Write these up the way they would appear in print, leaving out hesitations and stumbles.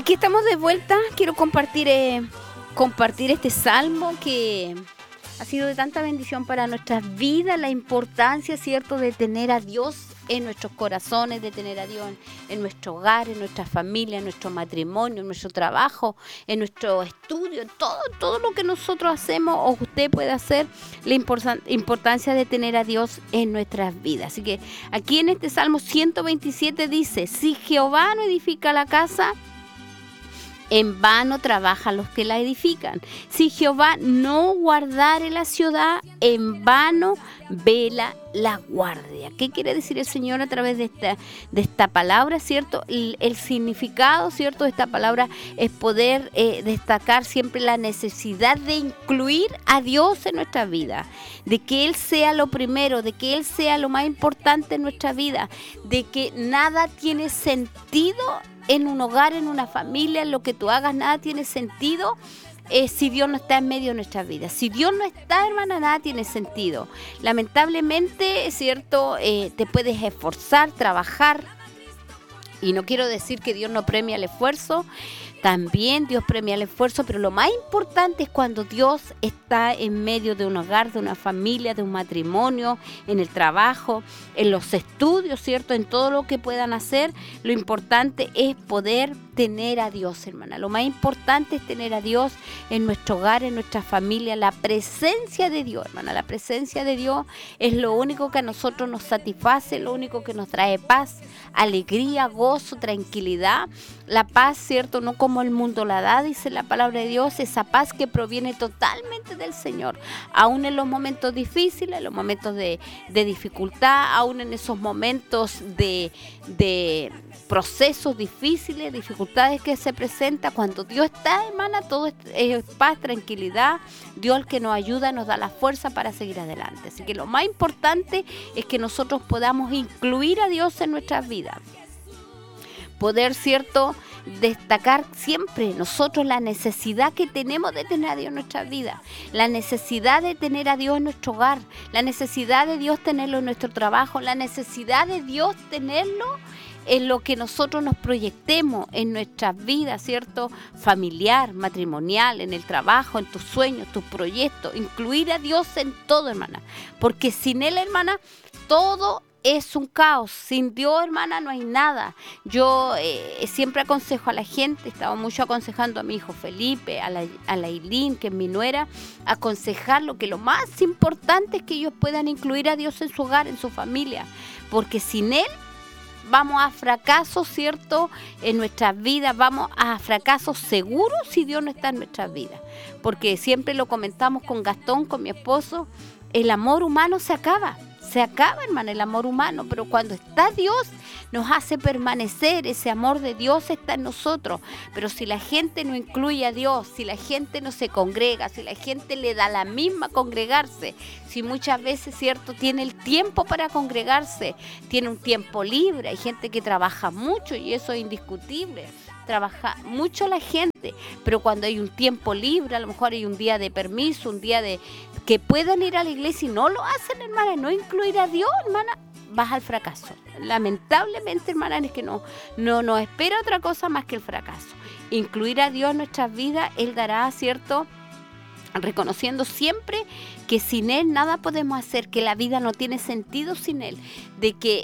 Aquí estamos de vuelta. Quiero compartir este salmo que ha sido de tanta bendición para nuestras vidas. La importancia, ¿cierto?, de tener a Dios en nuestros corazones, de tener a Dios en nuestro hogar, en nuestra familia, en nuestro matrimonio, en nuestro trabajo, en nuestro estudio, todo lo que nosotros hacemos o usted puede hacer, la importancia de tener a Dios en nuestras vidas. Así que aquí en este Salmo 127 dice: si Jehová no edifica la casa, en vano trabajan los que la edifican. Si Jehová no guardare la ciudad, en vano vela la guardia. ¿Qué quiere decir el Señor a través de esta palabra, cierto? El significado, cierto, de esta palabra es poder destacar siempre la necesidad de incluir a Dios en nuestra vida, de que Él sea lo primero, de que Él sea lo más importante en nuestra vida, de que nada tiene sentido en un hogar, en una familia, en lo que tú hagas, nada tiene sentido si Dios no está en medio de nuestras vidas. Si Dios no está, hermana, nada tiene sentido. Lamentablemente, es cierto, te puedes esforzar, trabajar, y no quiero decir que Dios no premia el esfuerzo, también Dios premia el esfuerzo, pero lo más importante es cuando Dios está en medio de un hogar, de una familia, de un matrimonio, en el trabajo, en los estudios, ¿cierto? En todo lo que puedan hacer, lo importante es poder tener a Dios, hermana. Lo más importante es tener a Dios en nuestro hogar, en nuestra familia, la presencia de Dios, hermana. La presencia de Dios es lo único que a nosotros nos satisface, lo único que nos trae paz, alegría, gozo, tranquilidad. La paz, ¿cierto? No como el mundo la da, dice la palabra de Dios, esa paz que proviene totalmente del Señor. Aún en los momentos difíciles, en los momentos de dificultad, aún en esos momentos de procesos difíciles, dificultades que se presentan, cuando Dios está, hermana, todo es paz, tranquilidad. Dios, el que nos ayuda, nos da la fuerza para seguir adelante. Así que lo más importante es que nosotros podamos incluir a Dios en nuestras vidas. Poder, ¿cierto?, destacar siempre nosotros la necesidad que tenemos de tener a Dios en nuestra vida, la necesidad de tener a Dios en nuestro hogar, la necesidad de Dios tenerlo en nuestro trabajo, la necesidad de Dios tenerlo en lo que nosotros nos proyectemos en nuestras vidas, ¿cierto? Familiar, matrimonial, en el trabajo, en tus sueños, tus proyectos, incluir a Dios en todo, hermana, porque sin Él, hermana, todo es un caos. Sin Dios, hermana, no hay nada. Yo siempre aconsejo a la gente, estaba mucho aconsejando a mi hijo Felipe, a la Ailín, que es mi nuera, aconsejarlo que lo más importante es que ellos puedan incluir a Dios en su hogar, en su familia, porque sin Él vamos a fracasos, ¿cierto?, en nuestras vidas, vamos a fracasos seguros si Dios no está en nuestras vidas, porque siempre lo comentamos con Gastón, con mi esposo, el amor humano se acaba, hermana, el amor humano, pero cuando está Dios nos hace permanecer, ese amor de Dios está en nosotros. Pero si la gente no incluye a Dios, si la gente no se congrega, si la gente le da la misma congregarse, si muchas veces, cierto, tiene el tiempo para congregarse, tiene un tiempo libre, hay gente que trabaja mucho y eso es indiscutible, trabaja mucho la gente, pero cuando hay un tiempo libre, a lo mejor hay un día de permiso, un día de que puedan ir a la iglesia y no lo hacen, hermana, no incluir a Dios, hermana, vas al fracaso. Lamentablemente, hermana, es que no nos espera otra cosa más que el fracaso. Incluir a Dios en nuestras vidas, Él dará, ¿cierto?, reconociendo siempre que sin Él nada podemos hacer, que la vida no tiene sentido sin Él, de que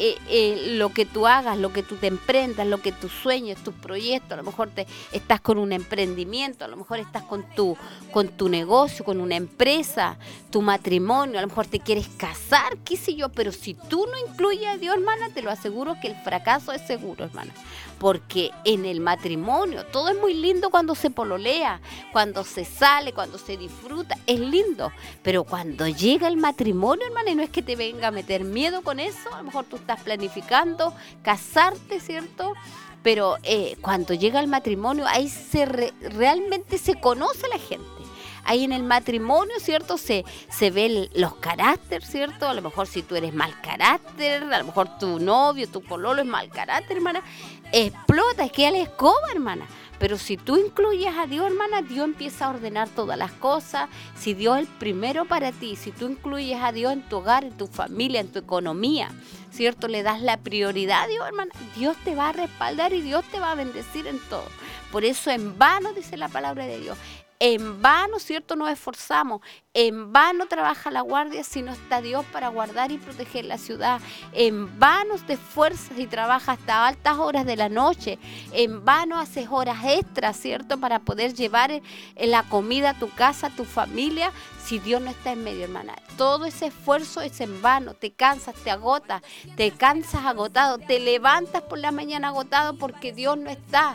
lo que tú hagas, lo que tú te emprendas, lo que tú sueñes, tus proyectos, a lo mejor estás con un emprendimiento, a lo mejor estás con tu negocio, con una empresa, tu matrimonio, a lo mejor te quieres casar, qué sé yo, pero si tú no incluyes a Dios, hermana, te lo aseguro que el fracaso es seguro, hermana, porque en el matrimonio todo es muy lindo cuando se pololea, cuando se sale, cuando se disfruta, es lindo, pero cuando llega el matrimonio, hermana, y no es que te venga a meter miedo con eso, a lo mejor tú estás planificando casarte, ¿cierto?, pero cuando llega el matrimonio, ahí realmente se conoce a la gente. Ahí en el matrimonio, ¿cierto?, se ven los caracteres, ¿cierto? A lo mejor si tú eres mal carácter, a lo mejor tu novio, tu pololo es mal carácter, hermana, explota, es que ya la escoba, hermana. Pero si tú incluyes a Dios, hermana, Dios empieza a ordenar todas las cosas. Si Dios es el primero para ti, si tú incluyes a Dios en tu hogar, en tu familia, en tu economía, ¿cierto? Le das la prioridad a Dios, hermana, Dios te va a respaldar y Dios te va a bendecir en todo. Por eso en vano, dice la palabra de Dios, en vano, ¿cierto?, nos esforzamos, en vano trabaja la guardia si no está Dios para guardar y proteger la ciudad, en vano te esfuerzas y trabajas hasta altas horas de la noche, en vano haces horas extras, ¿cierto?, para poder llevar la comida a tu casa, a tu familia, si Dios no está en medio, hermana. Todo ese esfuerzo es en vano, te cansas, te agotas, te cansas agotado, te levantas por la mañana agotado porque Dios no está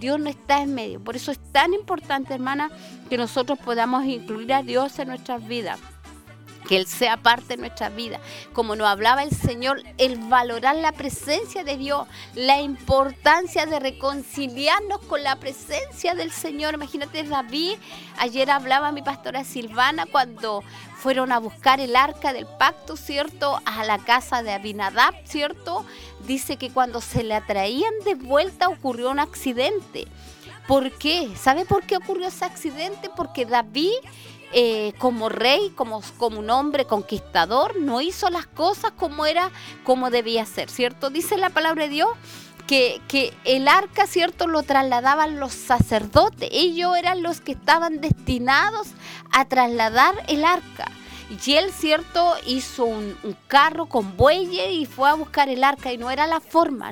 en medio. Por eso es tan importante, hermana, que nosotros podamos incluir a Dios en nuestras vidas, que Él sea parte de nuestra vida. Como nos hablaba el Señor, el valorar la presencia de Dios, la importancia de reconciliarnos con la presencia del Señor. Imagínate, David, ayer hablaba mi pastora Silvana cuando fueron a buscar el arca del pacto, ¿cierto?, a la casa de Abinadab, ¿cierto? Dice que cuando se la traían de vuelta ocurrió un accidente. ¿Por qué? ¿Sabe por qué ocurrió ese accidente? Porque David, como rey, como un hombre conquistador, no hizo las cosas como debía ser, ¿cierto? Dice la palabra de Dios que el arca, ¿cierto?, lo trasladaban los sacerdotes. Ellos eran los que estaban destinados a trasladar el arca. Y él, ¿cierto?, hizo un carro con bueyes y fue a buscar el arca y no era la forma.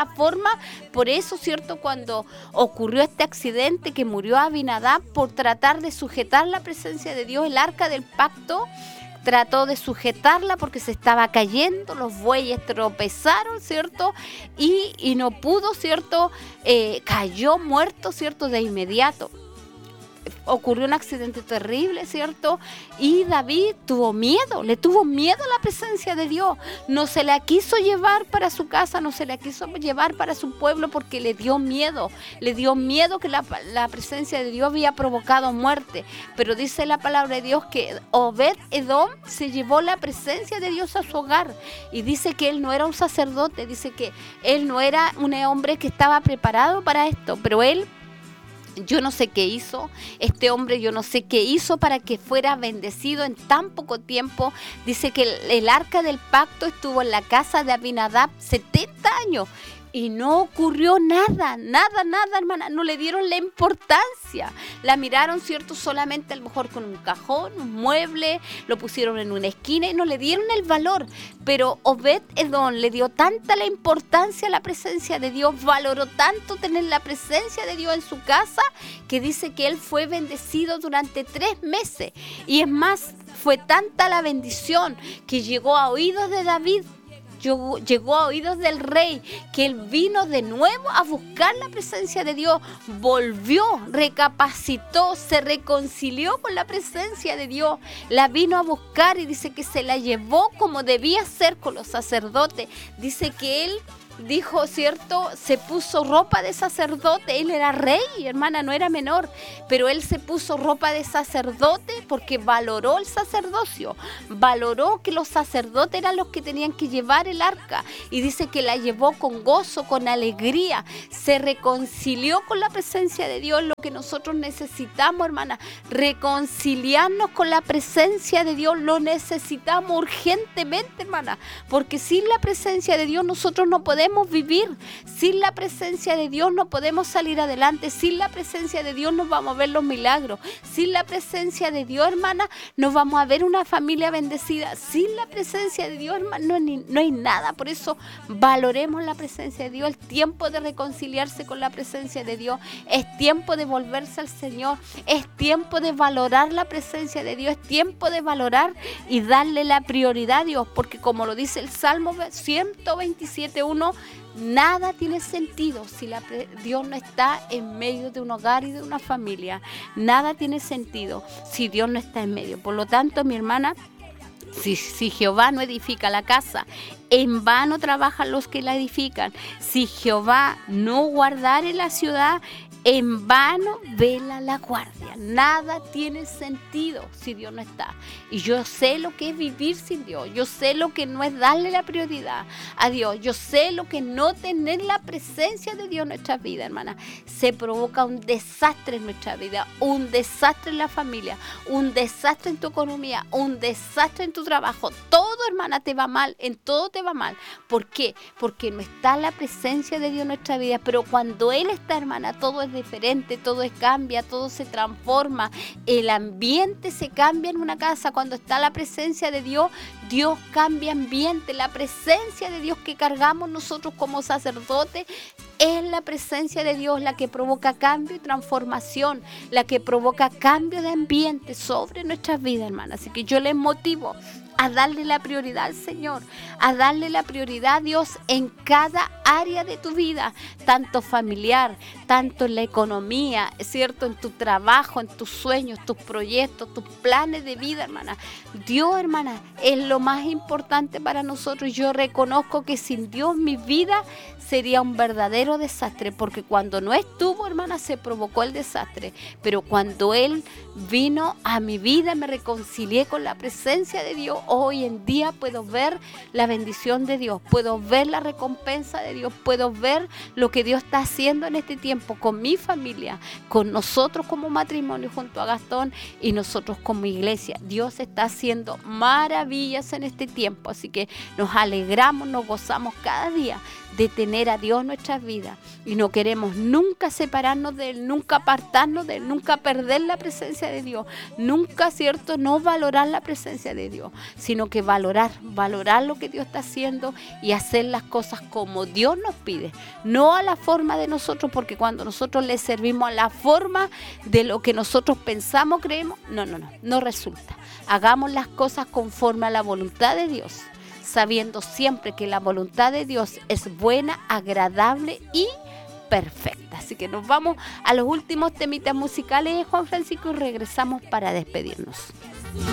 Por eso, ¿cierto?, cuando ocurrió este accidente que murió Abinadab por tratar de sujetar la presencia de Dios, el arca del pacto, trató de sujetarla porque se estaba cayendo, los bueyes tropezaron, ¿cierto?, y no pudo, ¿cierto?, cayó muerto, ¿cierto?, de inmediato. Ocurrió un accidente terrible, ¿cierto? Y David le tuvo miedo a la presencia de Dios. No se la quiso llevar para su casa, no se la quiso llevar para su pueblo porque le dio miedo. Le dio miedo que la presencia de Dios había provocado muerte. Pero dice la palabra de Dios que Obed-Edom se llevó la presencia de Dios a su hogar. Y dice que él no era un sacerdote, dice que él no era un hombre que estaba preparado para esto, pero él, yo no sé qué hizo, yo no sé qué hizo para que fuera bendecido en tan poco tiempo. Dice que el arca del pacto estuvo en la casa de Abinadab 70 años. Y no ocurrió nada, hermana. No le dieron la importancia. La miraron, ¿cierto?, solamente a lo mejor con un cajón, un mueble, lo pusieron en una esquina y no le dieron el valor. Pero Obed-Edom le dio tanta la importancia a la presencia de Dios, valoró tanto tener la presencia de Dios en su casa, que dice que él fue bendecido durante 3 meses. Y es más, fue tanta la bendición que llegó a oídos de David, llegó a oídos del rey, que él vino de nuevo a buscar la presencia de Dios, volvió, recapacitó, se reconcilió con la presencia de Dios, la vino a buscar y dice que se la llevó como debía ser con los sacerdotes. Dice que él dijo, ¿cierto?, se puso ropa de sacerdote. Él era rey, hermana, no era menor, pero él se puso ropa de sacerdote porque valoró el sacerdocio, valoró que los sacerdotes eran los que tenían que llevar el arca, y dice que la llevó con gozo, con alegría, se reconcilió con la presencia de Dios. Lo que nosotros necesitamos, hermana, reconciliarnos con la presencia de Dios, lo necesitamos urgentemente, hermana, porque sin la presencia de Dios nosotros no podemos vivir. Sin la presencia de Dios no podemos salir adelante. Sin la presencia de Dios no vamos a ver los milagros. Sin la presencia de Dios, hermana, no vamos a ver una familia bendecida. Sin la presencia de Dios, hermana, no hay nada. Por eso valoremos la presencia de Dios. Es tiempo de reconciliarse con la presencia de Dios. Es tiempo de volverse al Señor. Es tiempo de valorar la presencia de Dios. Es tiempo de valorar y darle la prioridad a Dios, porque como lo dice el Salmo 127:1, nada tiene sentido si Dios no está en medio de un hogar y de una familia. Nada tiene sentido si Dios no está en medio. Por lo tanto, mi hermana, si Jehová no edifica la casa, en vano trabajan los que la edifican. Si Jehová no guardare la ciudad, En vano vela la guardia. Nada tiene sentido si Dios no está. Y yo sé lo que es vivir sin Dios. Yo sé lo que no es darle la prioridad a Dios. Yo sé lo que es no tener la presencia de Dios en nuestras vidas, hermana. Se provoca un desastre en nuestra vida, un desastre en la familia, un desastre en tu economía, un desastre en tu trabajo. Todo, hermana, te va mal. En todo te va mal. ¿Por qué? Porque no está la presencia de Dios en nuestra vida. Pero cuando Él está, hermana, todo es diferente, todo cambia, todo se transforma, el ambiente se cambia en una casa. Cuando está la presencia de Dios, Dios cambia ambiente. La presencia de Dios que cargamos nosotros como sacerdotes es la presencia de Dios la que provoca cambio y transformación, la que provoca cambio de ambiente sobre nuestras vidas, hermanas. Así que yo les motivo a darle la prioridad al Señor, a darle la prioridad a Dios en cada área de tu vida, tanto familiar, tanto en la economía, ¿cierto? En tu trabajo, en tus sueños, tus proyectos, tus planes de vida, hermana. Dios, hermana, es lo más importante para nosotros. Yo reconozco que sin Dios mi vida sería un verdadero desastre, porque cuando no estuvo, hermana, se provocó el desastre, pero cuando Él vino a mi vida, me reconcilié con la presencia de Dios. Hoy en día puedo ver la bendición de Dios, puedo ver la recompensa de Dios, puedo ver lo que Dios está haciendo en este tiempo con mi familia, con nosotros como matrimonio junto a Gastón y nosotros como iglesia. Dios está haciendo maravillas en este tiempo, así que nos alegramos, nos gozamos cada día de tener a Dios en nuestras vidas y no queremos nunca separarnos de Él, nunca apartarnos de Él, nunca perder la presencia de Dios, nunca, ¿cierto?, no valorar la presencia de Dios, sino que valorar lo que Dios está haciendo y hacer las cosas como Dios nos pide, no a la forma de nosotros, porque cuando nosotros le servimos a la forma de lo que nosotros pensamos, creemos, no resulta. Hagamos las cosas conforme a la voluntad de Dios, sabiendo siempre que la voluntad de Dios es buena, agradable y perfecta. Así que nos vamos a los últimos temitas musicales de Juan Francisco y regresamos para despedirnos.